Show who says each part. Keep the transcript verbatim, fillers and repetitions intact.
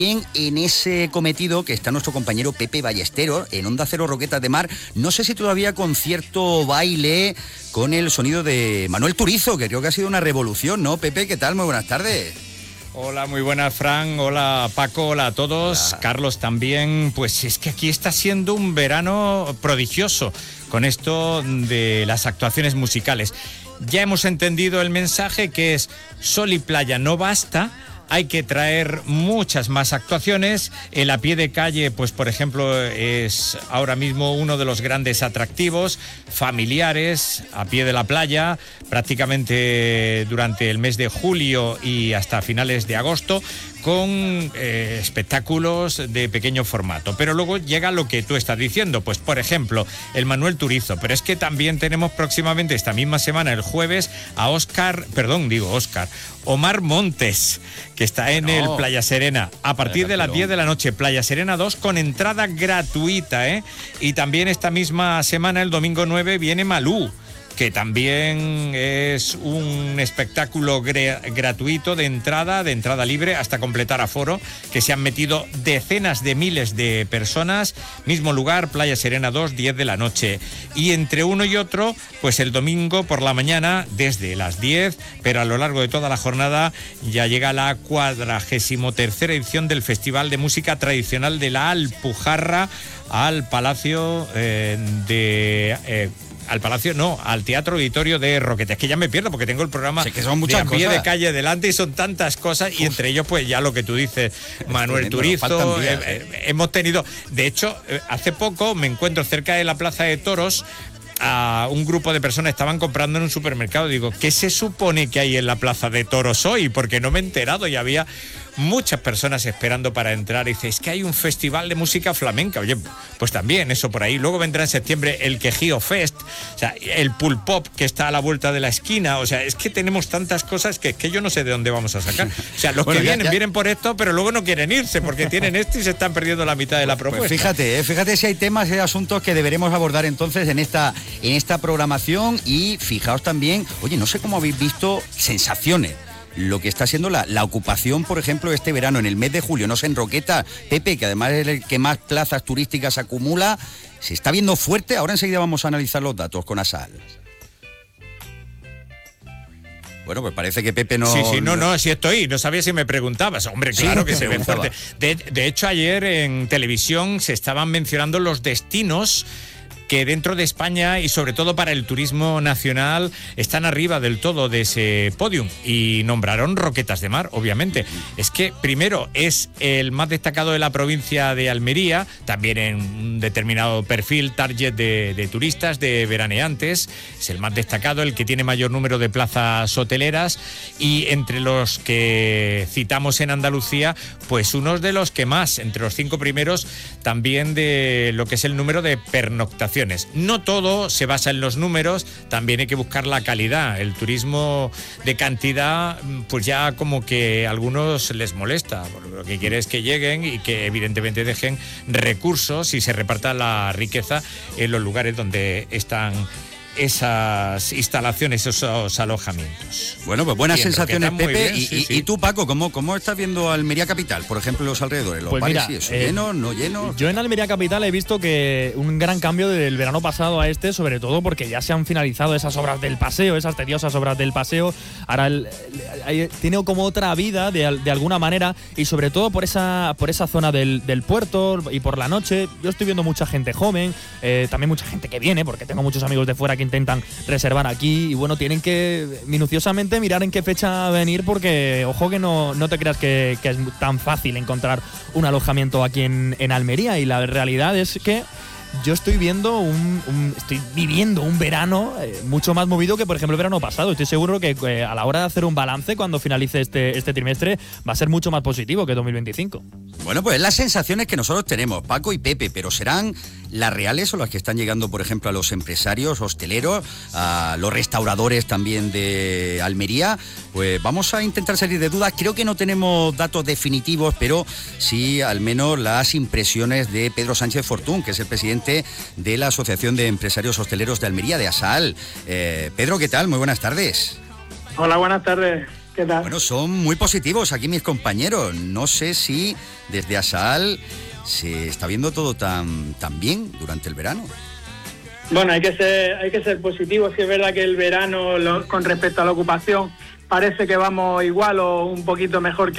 Speaker 1: En ese cometido que está nuestro compañero Pepe Ballesteros en Onda Cero Roquetas de Mar. No sé si todavía con cierto baile con el sonido de Manuel Turizo, que creo que ha sido una revolución, ¿no? Pepe, ¿qué tal? Muy buenas tardes.
Speaker 2: Hola, muy buenas, Fran. Hola, Paco. Hola a todos. Hola. Carlos también. Pues es que aquí está siendo un verano prodigioso con esto de las actuaciones musicales. Ya hemos entendido el mensaje, que es sol y playa no basta. Hay que traer muchas más actuaciones. El a pie de calle, pues por ejemplo, es ahora mismo uno de los grandes atractivos, familiares, a pie de la playa, prácticamente durante el mes de julio y hasta finales de agosto, con eh, espectáculos de pequeño formato. Pero luego llega lo que tú estás diciendo, pues por ejemplo, el Manuel Turizo, pero es que también tenemos próximamente, esta misma semana, el jueves, a Óscar, perdón, digo Óscar, Omar Montes, que está en no. el Playa Serena, a partir de las diez de la noche, Playa Serena dos, con entrada gratuita, ¿eh? Y también esta misma semana, el domingo nueve, viene Malú, que también es un espectáculo gre- gratuito de entrada, de entrada libre, hasta completar aforo, que se han metido decenas de miles de personas, mismo lugar, Playa Serena dos, diez de la noche. Y entre uno y otro, pues el domingo por la mañana, desde las diez, pero a lo largo de toda la jornada, ya llega la cuadragésimo tercera edición del Festival de Música Tradicional de la Alpujarra, al Palacio eh, de... Eh, al Palacio, no, al Teatro Auditorio de Roquetas. Que ya me pierdo porque tengo el programa
Speaker 1: sí, que son muchas
Speaker 2: de a pie
Speaker 1: cosas.
Speaker 2: de calle delante y son tantas cosas. Uf. Y entre ellos, pues ya lo que tú dices, Manuel
Speaker 1: Turizo.
Speaker 2: Turizo. Eh, eh, hemos tenido, de hecho, eh, hace poco me encuentro cerca de la Plaza de Toros a un grupo de personas estaban comprando en un supermercado. Digo, ¿qué se supone que hay en la Plaza de Toros hoy? Porque no me he enterado y había muchas personas esperando para entrar. Y dice, es que hay un festival de música flamenca. Oye, pues también eso por ahí. Luego vendrá en septiembre el Quejío Fest, o sea, el Pool Pop, que está a la vuelta de la esquina. O sea, es que tenemos tantas cosas que, que yo no sé de dónde vamos a sacar. O sea, los bueno, que ya, vienen, ya. vienen por esto, pero luego no quieren irse porque tienen esto y se están perdiendo la mitad de la propuesta.
Speaker 1: Pues fíjate, eh, fíjate si hay temas y asuntos que deberemos abordar entonces en esta, en esta programación. Y fijaos también, oye, no sé cómo habéis visto sensaciones. Lo que está siendo la, la ocupación, por ejemplo, este verano, en el mes de julio, no sé, en Roquetas, Pepe, que además es el que más plazas turísticas acumula, se está viendo fuerte. Ahora enseguida vamos a analizar los datos con Asal. Bueno, pues parece que Pepe no...
Speaker 2: Sí, sí, no, no, sí estoy, no sabía si me preguntabas. Hombre, claro sí, que se ve fuerte. De, de hecho, ayer en televisión se estaban mencionando los destinos que dentro de España y sobre todo para el turismo nacional están arriba del todo de ese podium, y nombraron Roquetas de Mar, obviamente. Es que primero es el más destacado de la provincia de Almería, también en un determinado perfil target de, de turistas, de veraneantes, es el más destacado, el que tiene mayor número de plazas hoteleras, y entre los que citamos en Andalucía, pues unos de los que más, entre los cinco primeros, también de lo que es el número de pernoctaciones. No todo se basa en los números, también hay que buscar la calidad. El turismo de cantidad, pues ya como que a algunos les molesta. Lo que quiere es que lleguen y que evidentemente dejen recursos y se reparta la riqueza en los lugares donde están esas instalaciones, esos alojamientos.
Speaker 1: Bueno, pues buenas
Speaker 2: bien,
Speaker 1: sensaciones, Pepe.
Speaker 2: Bien,
Speaker 1: y,
Speaker 2: sí,
Speaker 1: y,
Speaker 2: sí.
Speaker 1: y tú, Paco, ¿cómo, ¿cómo estás viendo Almería Capital? Por ejemplo, los alrededores, los
Speaker 3: pues
Speaker 1: bares
Speaker 3: mira,
Speaker 1: y eso,
Speaker 3: eh,
Speaker 1: ¿llenos, no llenos?
Speaker 3: Yo en Almería Capital he visto que un gran cambio del verano pasado a este, sobre todo porque ya se han finalizado esas obras del paseo, esas tediosas obras del paseo. Ahora el, el, el, tiene como otra vida de, de alguna manera, y sobre todo por esa, por esa zona del, del puerto y por la noche. Yo estoy viendo mucha gente joven, eh, también mucha gente que viene, porque tengo muchos amigos de fuera que intentan reservar aquí, y bueno, tienen que minuciosamente mirar en qué fecha venir, porque ojo que no, no te creas que, que es tan fácil encontrar un alojamiento aquí en, en Almería, y la realidad es que yo estoy viendo un, un estoy viviendo un verano eh, mucho más movido que, por ejemplo, el verano pasado. Estoy seguro que eh, a la hora de hacer un balance cuando finalice este, este trimestre va a ser mucho más positivo que dos mil veinticinco.
Speaker 1: Bueno, pues las sensaciones que nosotros tenemos, Paco y Pepe, pero ¿serán las reales o las que están llegando, por ejemplo, a los empresarios hosteleros, a los restauradores también de Almería? Pues vamos a intentar salir de dudas. Creo que no tenemos datos definitivos, pero sí al menos las impresiones de Pedro Sánchez Fortún, que es el presidente de la Asociación de Empresarios Hosteleros de Almería, de ASAL. Eh, Pedro, ¿qué tal? Muy buenas tardes.
Speaker 4: Hola, buenas tardes. ¿Qué tal?
Speaker 1: Bueno, son muy positivos aquí mis compañeros. No sé si desde Asaal se está viendo todo tan, tan bien durante el verano.
Speaker 4: Bueno, hay que ser, hay que ser positivos. Sí es verdad que el verano, lo, con respecto a la ocupación, parece que vamos igual o un poquito mejor que